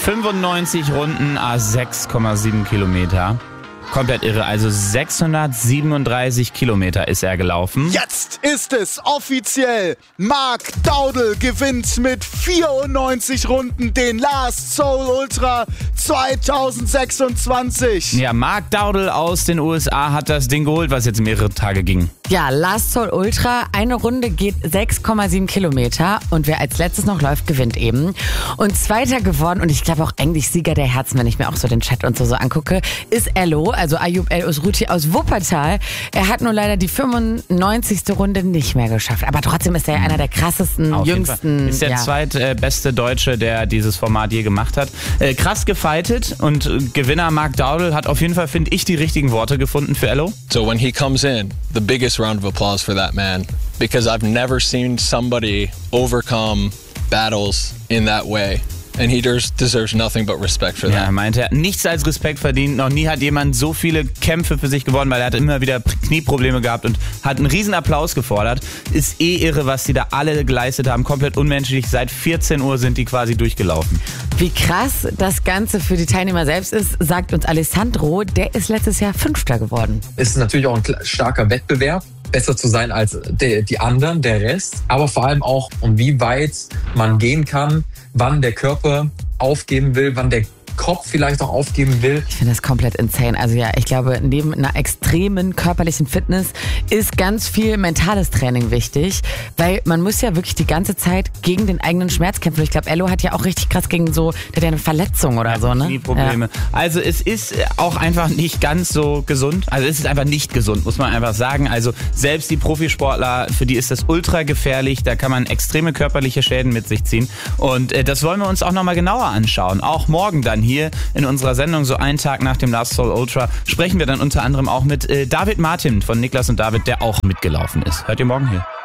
95 Runden, 6,7 Kilometer. Komplett irre, also 637 Kilometer ist er gelaufen. Jetzt ist es offiziell. Mark Daudl gewinnt mit 94 Runden den Last Soul Ultra 2026. Ja, Mark Daudl aus den USA hat das Ding geholt, was jetzt mehrere Tage ging. Ja, Last Soul Ultra, eine Runde geht 6,7 Kilometer und wer als letztes noch läuft, gewinnt eben. Und Zweiter geworden und ich glaube auch eigentlich Sieger der Herzen, wenn ich mir auch so den Chat und so angucke, ist Ello, also Ayub El Usruti aus Wuppertal. Er hat nur leider die 95. Runde nicht mehr geschafft, aber trotzdem ist er einer der krassesten, Auf jüngsten. Ist der zweitbeste Deutsche, der dieses Format je gemacht hat. Krass gefightet und Gewinner Mark Daudl hat auf jeden Fall, finde ich, die richtigen Worte gefunden für Ello. So when he comes in, the biggest round of applause for that man, because I've never seen somebody overcome battles in that way. And he deserves nothing but respect for that. Ja, meinte er, nichts als Respekt verdient. Noch nie hat jemand so viele Kämpfe für sich gewonnen, weil er hat immer wieder Knieprobleme gehabt und hat einen riesen Applaus gefordert. Ist irre, was die da alle geleistet haben. Komplett unmenschlich. Seit 14 Uhr sind die quasi durchgelaufen. Wie krass das Ganze für die Teilnehmer selbst ist, sagt uns Alessandro. Der ist letztes Jahr Fünfter geworden. Es ist natürlich auch ein starker Wettbewerb, besser zu sein als die anderen, der Rest. Aber vor allem auch, um wie weit man gehen kann, wann der Körper aufgeben will, wann der Kopf vielleicht auch aufgeben will. Ich finde das komplett insane. Also ja, ich glaube, neben einer extremen körperlichen Fitness ist ganz viel mentales Training wichtig, weil man muss ja wirklich die ganze Zeit gegen den eigenen Schmerz kämpfen. Ich glaube, Ello hat ja auch richtig krass gegen der hat ja eine Verletzung oder so, ne? Knieprobleme. Ja. Also es ist auch einfach nicht ganz so gesund. Also es ist einfach nicht gesund, muss man einfach sagen. Also selbst die Profisportler, für die ist das ultra gefährlich. Da kann man extreme körperliche Schäden mit sich ziehen. Und das wollen wir uns auch nochmal genauer anschauen. Auch morgen dann hier in unserer Sendung, so einen Tag nach dem Last Soul Ultra, sprechen wir dann unter anderem auch mit David Martin von Niklas und David, der auch mitgelaufen ist. Hört ihr morgen hier.